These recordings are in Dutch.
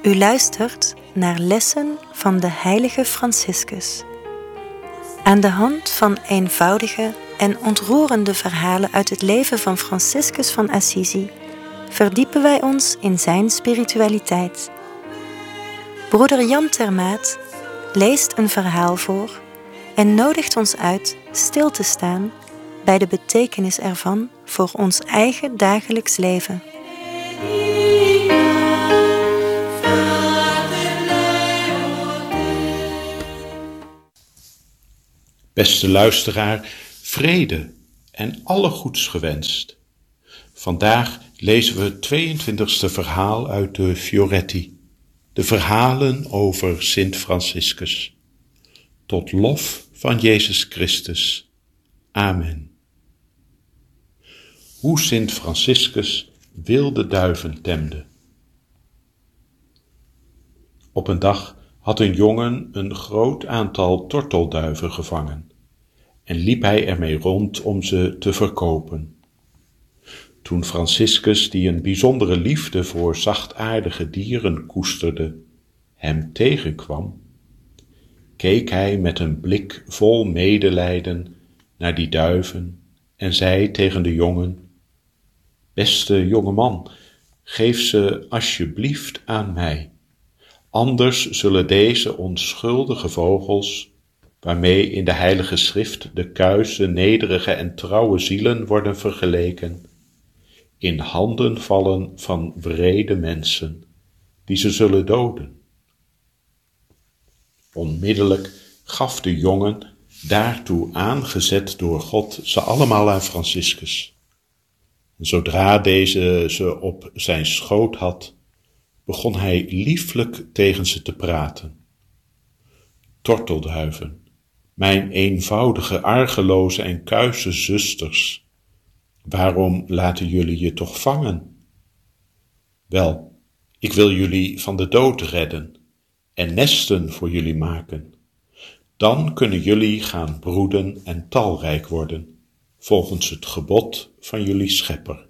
U luistert naar lessen van de heilige Franciscus. Aan de hand van eenvoudige en ontroerende verhalen uit het leven van Franciscus van Assisi verdiepen wij ons in zijn spiritualiteit. Broeder Jan Termaat leest een verhaal voor en nodigt ons uit stil te staan bij de betekenis ervan voor ons eigen dagelijks leven. Beste luisteraar, vrede en alle goeds gewenst. Vandaag lezen we het 22e verhaal uit de Fioretti, de verhalen over Sint Franciscus. Tot lof van Jezus Christus. Amen. Hoe Sint Franciscus wilde duiven temde. Op een dag had een jongen een groot aantal tortelduiven gevangen en liep hij ermee rond om ze te verkopen. Toen Franciscus, die een bijzondere liefde voor zachtaardige dieren koesterde, hem tegenkwam, keek hij met een blik vol medelijden naar die duiven en zei tegen de jongen: "Beste jongeman, geef ze alsjeblieft aan mij. Anders zullen deze onschuldige vogels, waarmee in de Heilige Schrift de kuise, nederige en trouwe zielen worden vergeleken, in handen vallen van wrede mensen, die ze zullen doden." Onmiddellijk gaf de jongen, daartoe aangezet door God, ze allemaal aan Franciscus. En zodra deze ze op zijn schoot had, begon hij lieflijk tegen ze te praten. "Tortelduiven, mijn eenvoudige, argeloze en kuise zusters, waarom laten jullie je toch vangen? Wel, ik wil jullie van de dood redden en nesten voor jullie maken. Dan kunnen jullie gaan broeden en talrijk worden, volgens het gebod van jullie schepper."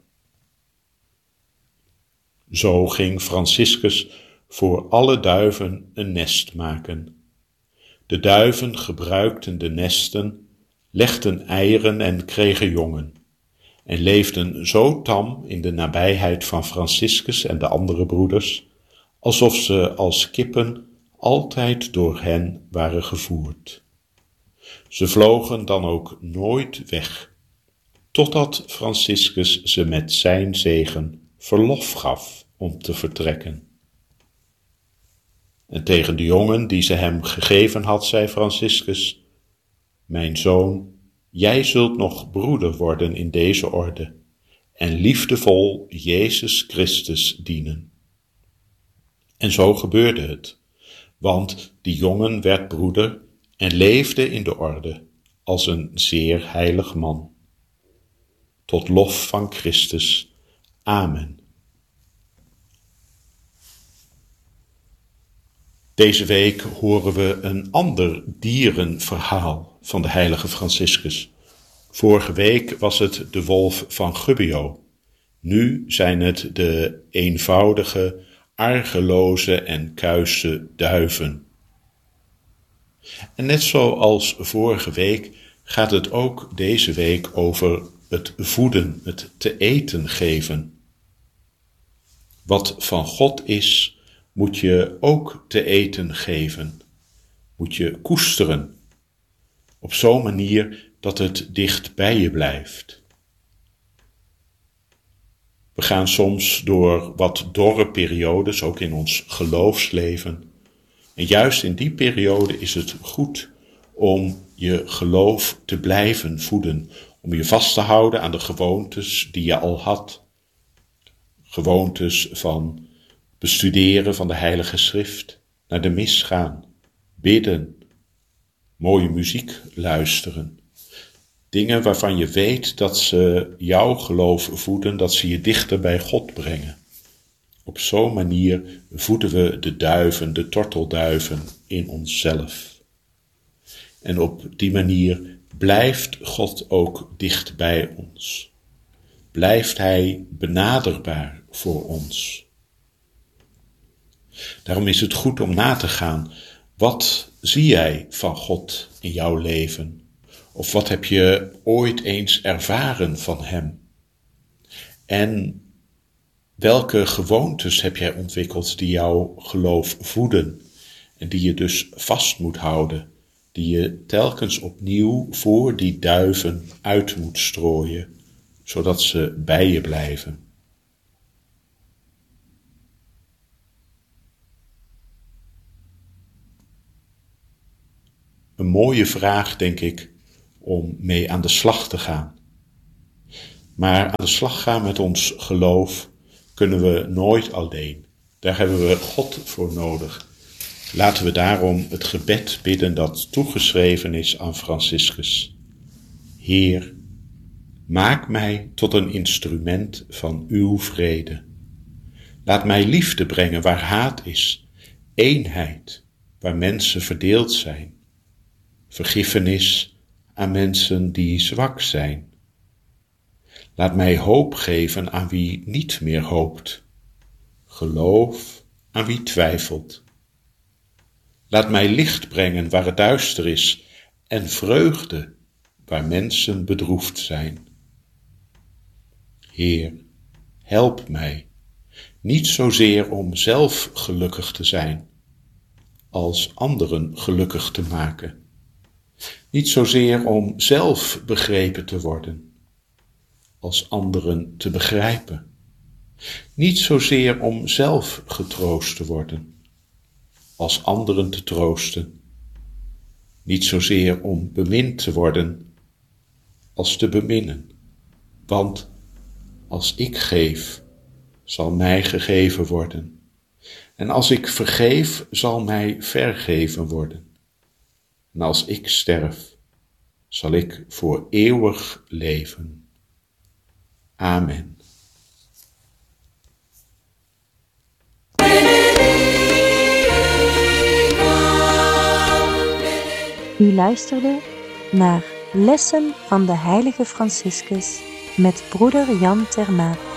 Zo ging Franciscus voor alle duiven een nest maken. De duiven gebruikten de nesten, legden eieren en kregen jongen, en leefden zo tam in de nabijheid van Franciscus en de andere broeders, alsof ze als kippen altijd door hen waren gevoerd. Ze vlogen dan ook nooit weg, totdat Franciscus ze met zijn zegen verlof gaf om te vertrekken. En tegen de jongen die ze hem gegeven had, zei Franciscus: "Mijn zoon, jij zult nog broeder worden in deze orde en liefdevol Jezus Christus dienen." En zo gebeurde het, want die jongen werd broeder en leefde in de orde als een zeer heilig man. Tot lof van Christus. Amen. Deze week horen we een ander dierenverhaal van de heilige Franciscus. Vorige week was het de wolf van Gubbio. Nu zijn het de eenvoudige, argeloze en kuise duiven. En net zoals vorige week gaat het ook deze week over het voeden, het te eten geven. Wat van God is, moet je ook te eten geven, moet je koesteren, op zo'n manier dat het dicht bij je blijft. We gaan soms door wat dorre periodes, ook in ons geloofsleven. En juist in die periode is het goed om je geloof te blijven voeden, om je vast te houden aan de gewoontes die je al had. Gewoontes van bestuderen van de Heilige Schrift, naar de mis gaan, bidden, mooie muziek luisteren. Dingen waarvan je weet dat ze jouw geloof voeden, dat ze je dichter bij God brengen. Op zo'n manier voeden we de duiven, de tortelduiven in onszelf. En op die manier blijft God ook dicht bij ons. Blijft Hij benaderbaar voor ons. Daarom is het goed om na te gaan. Wat zie jij van God in jouw leven? Of wat heb je ooit eens ervaren van Hem? En welke gewoontes heb jij ontwikkeld die jouw geloof voeden en die je dus vast moet houden, die je telkens opnieuw voor die duiven uit moet strooien, zodat ze bij je blijven? Een mooie vraag, denk ik, om mee aan de slag te gaan. Maar aan de slag gaan met ons geloof kunnen we nooit alleen. Daar hebben we God voor nodig. Laten we daarom het gebed bidden dat toegeschreven is aan Franciscus. Heer, maak mij tot een instrument van uw vrede. Laat mij liefde brengen waar haat is, eenheid waar mensen verdeeld zijn, vergiffenis aan mensen die zwak zijn. Laat mij hoop geven aan wie niet meer hoopt, geloof aan wie twijfelt. Laat mij licht brengen waar het duister is en vreugde waar mensen bedroefd zijn. Heer, help mij, niet zozeer om zelf gelukkig te zijn, als anderen gelukkig te maken. Niet zozeer om zelf begrepen te worden, als anderen te begrijpen. Niet zozeer om zelf getroost te worden, als anderen te troosten. Niet zozeer om bemind te worden, als te beminnen. Want als ik geef, zal mij gegeven worden. En als ik vergeef, zal mij vergeven worden. En als ik sterf, zal ik voor eeuwig leven. Amen. U luisterde naar Lessen van de Heilige Franciscus met broeder Jan Termaat.